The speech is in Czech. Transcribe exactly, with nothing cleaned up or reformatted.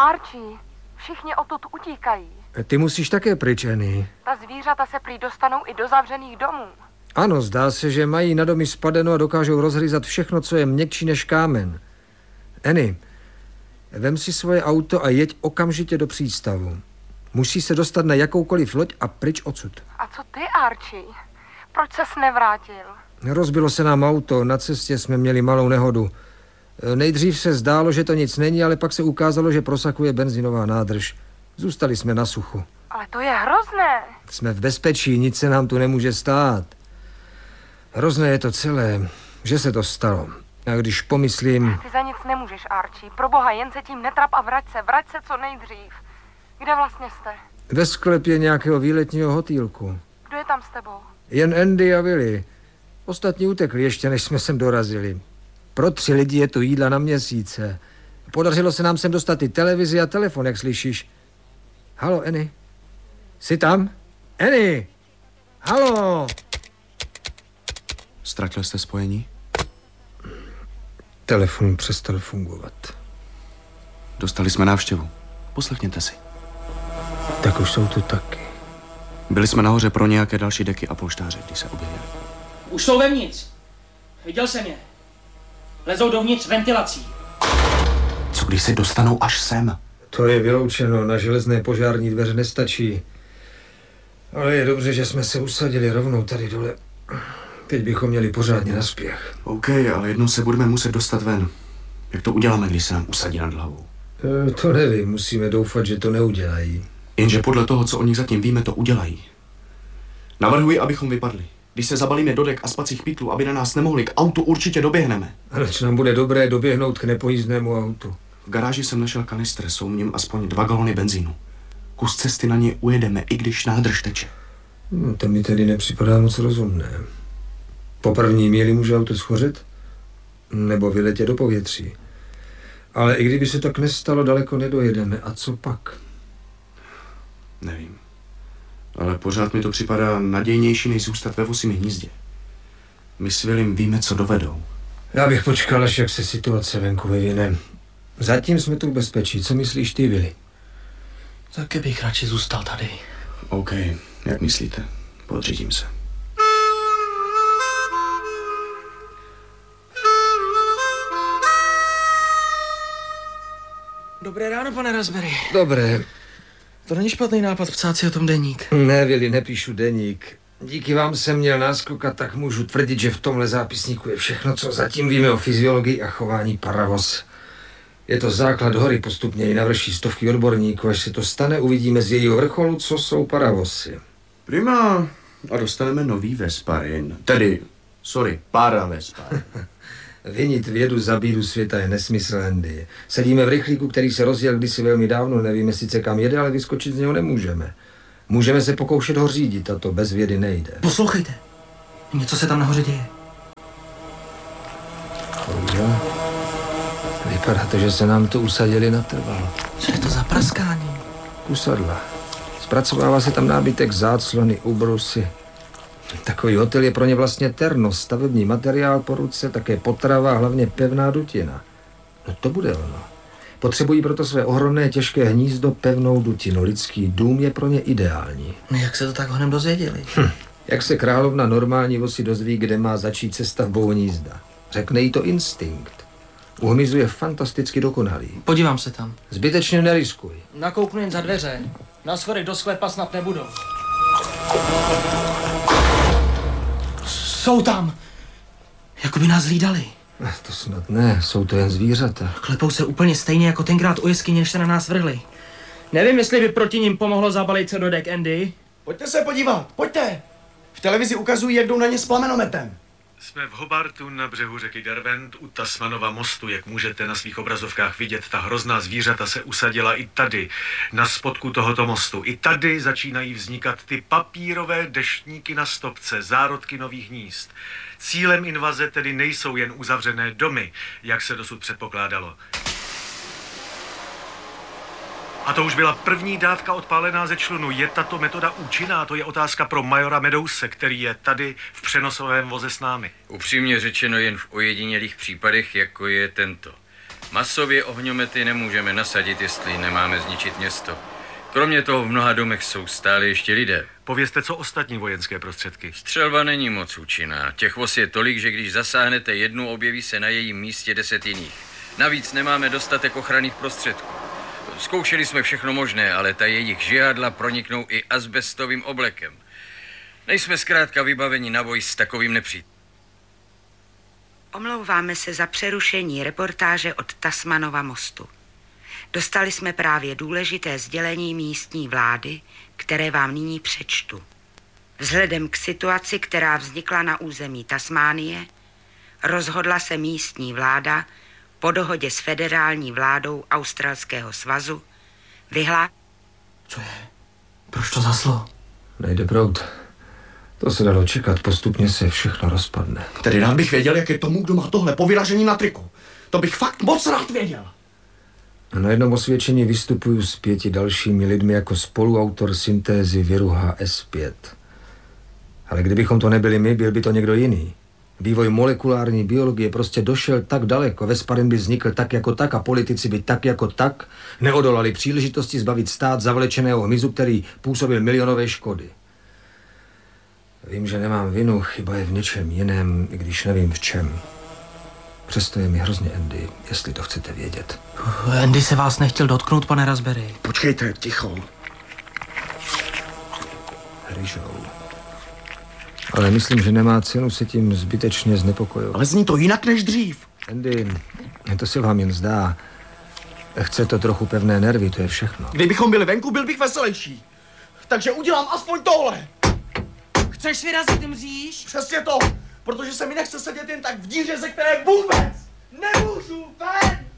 Archie, všichni odtud utíkají. Ty musíš také pryč, Annie. Ta zvířata se prý dostanou i do zavřených domů. Ano, zdá se, že mají na domy spadeno a dokážou rozhryzat všechno, co je měkčí než kámen. Annie, vem si svoje auto a jeď okamžitě do přístavu. Musí se dostat na jakoukoliv loď a pryč odsud. A co ty, Archie? Proč ses nevrátil? Rozbilo se nám auto, na cestě jsme měli malou nehodu. Nejdřív se zdálo, že to nic není, ale pak se ukázalo, že prosakuje benzinová nádrž. Zůstali jsme na suchu. Ale to je hrozné. Jsme v bezpečí, nic se nám tu nemůže stát. Hrozné je to celé, že se to stalo. A když pomyslím... Ty za nic nemůžeš, Archie. Proboha, jen se tím netrap a vrať se, vrať se co nejdřív. Kde vlastně jste? Ve sklepě nějakého výletního hotýlku. Kdo je tam s tebou? Jen Andy a Willy. Ostatní utekli ještě, než jsme sem dorazili. Pro tři lidi je tu jídla na měsíce. Podařilo se nám sem dostat i televizi a telefon, jak slyšíš. Halo, Annie? Jsi tam? Annie! Halo! Ztratil jste spojení? Telefon přestal fungovat. Dostali jsme návštěvu. Poslechněte si. Tak už jsou tu taky. Byli jsme nahoře pro nějaké další deky a polštáře, když se objevili. Už jsou vevnitř. Viděl jsem je. Lezou dovnitř ventilací. Co když se dostanou až sem? To je vyloučeno, na železné požární dveře nestačí. Ale je dobře, že jsme se usadili rovnou tady dole. Teď bychom měli pořádně na spěch. OK, ale jednou se budeme muset dostat ven. Jak to uděláme, když se nám usadí nad hlavou? E, to nevím, musíme doufat, že to neudělají. Jenže podle toho, co o nich zatím víme, to udělají. Navrhuji, abychom vypadli. Když se zabalíme do dek a spacích pytlů, aby na nás nemohli, k autu určitě doběhneme. Aleč nám bude dobré doběhnout k nepojízdnému autu. V garáži jsem našel kanistr, jsou v něm aspoň dva galony benzínu. Kus cesty na ně ujedeme, i když nádrž teče. No, to mi tedy nepřipadá moc rozumné. Po první míli může auto schořet, nebo vyletět do povětří. Ale i kdyby se tak nestalo, daleko nedojedeme. A co pak? Nevím. Ale pořád mi to připadá nadějnější, než zůstat ve vosím hnízdě. My s Willym víme, co dovedou. Já bych počkal, až jak se situace venku vyvine. Zatím jsme tu v bezpečí. Co myslíš ty, Willy? Taky bych radši zůstal tady. OK, jak myslíte? Podřídím se. Dobré ráno, pane Raspberry. Dobré. To není špatný nápad psát si o tom deník. Ne, Willy, nepíšu deník. Díky vám jsem měl náskok a tak můžu tvrdit, že v tomhle zápisníku je všechno, co zatím víme o fyziologii a chování paravos. Je to základ hory, postupně i navrší stovky odborníků. Až se to stane, uvidíme z jejího vrcholu, co jsou paravosy. Prima. A dostaneme nový vesparin. Tedy, sorry, paravesparin. Vinit vědu za bídu světa je nesmysl, Andy. Sedíme v rychlíku, který se rozjel kdysi velmi dávno, nevíme sice kam jede, ale vyskočit z něho nemůžeme. Můžeme se pokoušet ho řídit a to bez vědy nejde. Poslouchejte, něco se tam nahoře děje. Bohužel. Vypadá to, že se nám to usadili natrvalo. Co je to za praskání? Usadla. Zpracovává se tam nábytek, záclony, ubrusy. Takový hotel je pro ně vlastně terno, stavební materiál po ruce, také potrava, hlavně pevná dutina. No to bude ono. Potřebují proto své ohromné těžké hnízdo, pevnou dutinu. Lidský dům je pro ně ideální. No jak se to tak honem dozvěděli? Hm. Jak se královna normální vosi dozví, kde má začít se stavbou hnízda? Řekne jí to instinkt. U hmyzu je fantasticky dokonalý. Podívám se tam. Zbytečně neriskuj. Nakouknu jen za dveře. Na schodech do sklepa snad nebudou. Jsou tam. Jako by nás hlídali. To snad ne, jsou to jen zvířata. Klepou se úplně stejně jako tenkrát u jeskyně, než se na nás vrhli. Nevím, jestli by proti nim pomohlo zabalit se do dek, Andy. Pojďte se podívat, pojďte. V televizi ukazují, jak jdou na ně s plamenometem. Jsme v Hobartu na břehu řeky Derwent u Tasmanova mostu. Jak můžete na svých obrazovkách vidět, ta hrozná zvířata se usadila i tady, na spodku tohoto mostu. I tady začínají vznikat ty papírové deštníky na stopce, zárodky nových hnízd. Cílem invaze tedy nejsou jen uzavřené domy, jak se dosud předpokládalo. A to už byla první dávka odpálená ze člunu. Je tato metoda účinná? To je otázka pro majora Medouse, který je tady v přenosovém voze s námi. Upřímně řečeno jen v ojedinělých případech, jako je tento. Masově ohňomety nemůžeme nasadit, jestli nemáme zničit město. Kromě toho v mnoha domech jsou stále ještě lidé. Povězte, co ostatní vojenské prostředky. Střelba není moc účinná. Těch vos je tolik, že když zasáhnete jednu, objeví se na jejím místě deset jiných. Navíc nemáme dostatek ochranných prostředků. Zkoušeli jsme všechno možné, ale ta jejich žihadla proniknou i azbestovým oblekem. Nejsme zkrátka vybaveni na boj s takovým nepřítelem. Omlouváme se za přerušení reportáže od Tasmanova mostu. Dostali jsme právě důležité sdělení místní vlády, které vám nyní přečtu. Vzhledem k situaci, která vznikla na území Tasmánie, rozhodla se místní vláda po dohodě s federální vládou Australského svazu vyhlá... Co je? Proč to zaslo? Nejde proud. To se dalo čekat, postupně se všechno rozpadne. Tedy rád bych věděl, jak je tomu, kdo má tohle povyražení na triku. To bych fakt moc rád věděl. A na jednom osvědčení vystupuju s pěti dalšími lidmi jako spoluautor syntézy viru H S pět. Ale kdybychom to nebyli my, byl by to někdo jiný. Vývoj molekulární biologie prostě došel tak daleko, Vesparin by vznikl tak jako tak a politici by tak jako tak neodolali příležitosti zbavit stát zavlečeného hmyzu, který působil milionové škody. Vím, že nemám vinu, chyba je v něčem jiném, i když nevím v čem. Přesto je mi hrozně Andy, jestli to chcete vědět. Andy se vás nechtěl dotknout, pane Raspberry. Počkejte, ticho. Ryžou. Ale myslím, že nemá cenu se tím zbytečně znepokojovat. Ale zní to jinak než dřív. Andy, to se vám jen zdá. Chce to trochu pevné nervy, to je všechno. Kdybychom byli venku, byl bych veselější. Takže udělám aspoň tohle. Chceš vyrazit mříž? Přesně to, protože se mi nechce sedět jen tak v díře, ze které vůbec nemůžu ven.